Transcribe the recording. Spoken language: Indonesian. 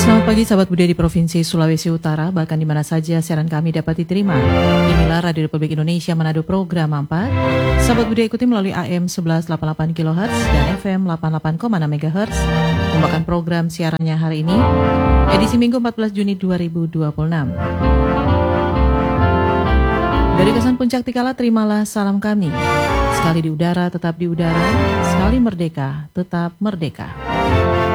Selamat pagi sahabat budaya di Provinsi Sulawesi Utara, bahkan di mana saja siaran kami dapat diterima. Inilah Radio Republik Indonesia Manado Program 4. Sahabat budaya ikuti melalui AM 1188 kHz dan FM 88,6 MHz. Membawakan program siarannya hari ini, edisi Minggu 14 Juni 2026. Dari Kesan Puncak Tikala, terimalah salam kami. Sekali di udara, tetap di udara. Sekali merdeka, tetap merdeka.